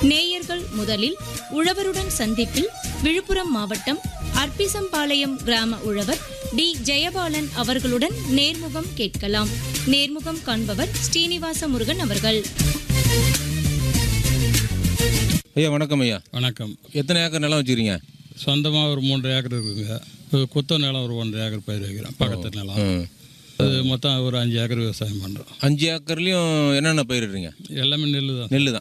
நேயர்கள் முதலில் உழவருடன் சந்திப்பில் விழுப்புரம் மாவட்டம் அர்ப்பிசம்பாளையம் கிராம உழவர் டி ஜெயபாலன் அவர்களுடன் நேர்முகம் கேட்கலாம். நேர்முகம் காண்பவர் ஸ்ரீனிவாச முருகன் அவர்கள். ஐயா வணக்கம். ஐயா வணக்கம். எத்தனை ஏக்கர் நிலம் வச்சுக்கிறீங்க? சொந்தமாக ஒரு 3 ஏக்கர் இருக்குங்க. குத்த நிலம் ஒரு 1.5 ஏக்கர் பயிர் வைக்கிறோம். பக்கத்து நிலம் அது மொத்தம் ஒரு 5 ஏக்கர் விவசாயம் பண்ணுறோம். 5 ஏக்கர்லேயும் என்னென்ன பயிரிடுறீங்க? எல்லாமே நெல் தான். நெல் தான்.